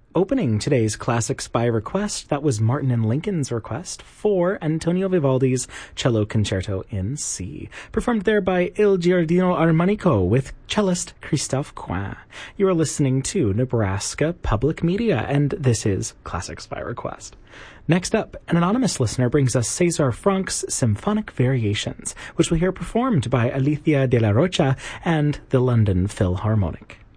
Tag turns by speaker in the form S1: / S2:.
S1: Opening today's Classics by Request, that was Martin and Lincoln's request for Antonio Vivaldi's Cello Concerto in C, performed there by Il Giardino Armonico with cellist Christophe Coin. You are listening to Nebraska Public Media, and this is Classics by Request. Next up, an anonymous listener brings us César Franck's Symphonic Variations, which we'll hear performed by Alicia de la Rocha and the London Philharmonic.